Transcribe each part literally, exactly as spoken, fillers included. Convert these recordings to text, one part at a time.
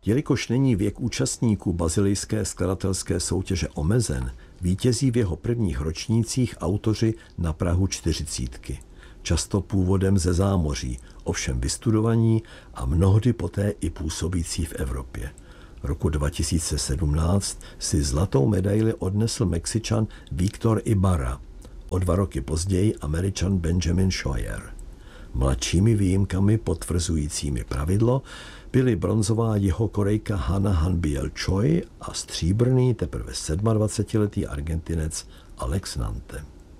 Jelikož není věk účastníků bazilejské skladatelské soutěže omezen, vítězí v jeho prvních ročnících autoři na prahu čtyřicítky. Často původem ze zámoří, ovšem vystudovaní a mnohdy poté i působící v Evropě. Roku dva tisíce sedmnáct si zlatou medaili odnesl Mexičan Víctor Ibarra, o dva roky později Američan Benjamin Scheuer. Mladšími výjimkami potvrzujícími pravidlo byly bronzová Jihokorejka Hana Hanbiel Choi a stříbrný teprve sedmadvacetiletý Argentinec Alex Nante.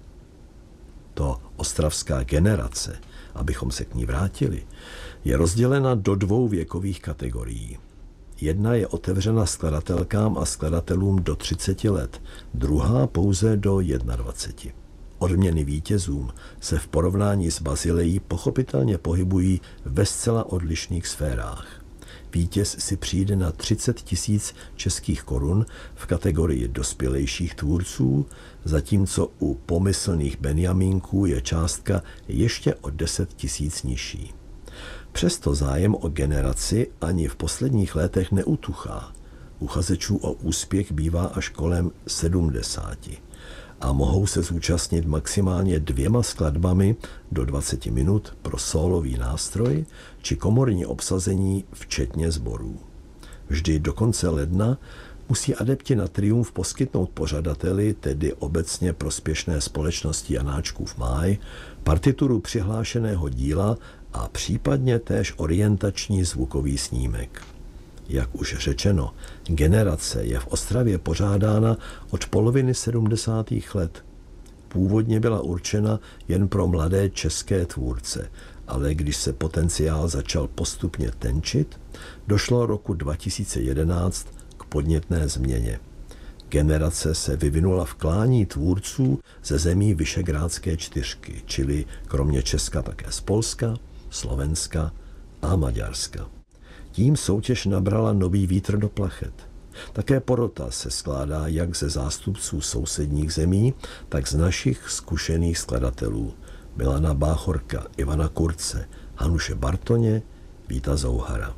To ostravská generace, abychom se k ní vrátili, je rozdělena do dvou věkových kategorií. Jedna je otevřena skladatelkám a skladatelům do třiceti let, druhá pouze do dvaceti jedna. Odměny vítězům se v porovnání s Bazilejí pochopitelně pohybují ve zcela odlišných sférách. Vítěz si přijde na třicet tisíc českých korun v kategorii dospělejších tvůrců, zatímco u pomyslných benjamínků je částka ještě o deset tisíc nižší. Přesto zájem o generaci ani v posledních letech neutuchá. Uchazečů o úspěch bývá až kolem sedmdesáti a mohou se zúčastnit maximálně dvěma skladbami do dvaceti minut pro sólový nástroj či komorní obsazení včetně sborů. Vždy do konce ledna musí adepti na triumf poskytnout pořadateli, tedy obecně prospěšné společnosti Janáčkův máj, partituru přihlášeného díla a případně též orientační zvukový snímek. Jak už řečeno, generace je v Ostravě pořádána od poloviny sedmdesátých let. Původně byla určena jen pro mladé české tvůrce, ale když se potenciál začal postupně tenčit, došlo roku dva tisíce jedenáct k podnětné změně. Generace se vyvinula v klání tvůrců ze zemí Visegrádské čtyřky, čili kromě Česka také z Polska, Slovenska a Maďarska. Tím soutěž nabrala nový vítr do plachet. Také porota se skládá jak ze zástupců sousedních zemí, tak z našich zkušených skladatelů. Milana Báchorka, Ivana Kurce, Hanuše Bartoně, Víta Zouhara.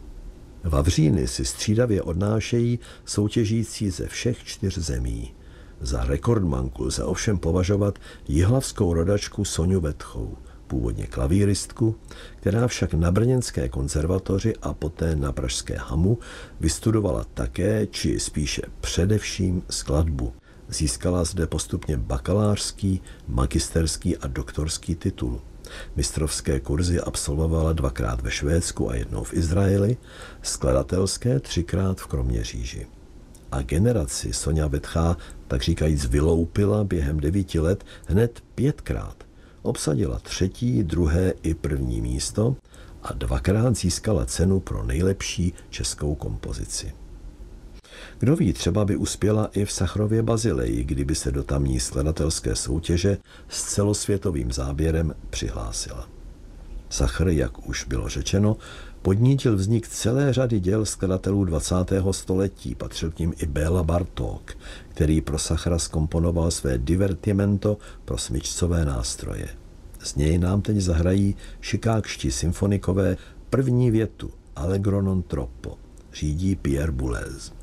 Vavříny si střídavě odnášejí soutěžící ze všech čtyř zemí. Za rekordmanku lze ovšem považovat jihlavskou rodačku Soňu Vetchou, původně klavíristku, která však na brněnské konzervatoři a poté na pražské Hamu vystudovala také, či spíše především skladbu. Získala zde postupně bakalářský, magisterský a doktorský titul. Mistrovské kurzy absolvovala dvakrát ve Švédsku a jednou v Izraeli, skladatelské třikrát v Kroměříži. A generaci Soňa Vetchá tak říkajíc vyloupila během devíti let hned pětkrát. Obsadila třetí, druhé i první místo a dvakrát získala cenu pro nejlepší českou kompozici. Kdo ví, třeba by uspěla i v Sachrově Bazileji, kdyby se do tamní skladatelské soutěže s celosvětovým záběrem přihlásila. Sachr, jak už bylo řečeno, podnítil vznik celé řady děl skladatelů dvacátého století, patřil k nim i Béla Bartók, který pro Sachra zkomponoval své divertimento pro smyčcové nástroje. Z něj nám teď zahrají chicagští symfonikové první větu Allegro non troppo, řídí Pierre Boulez.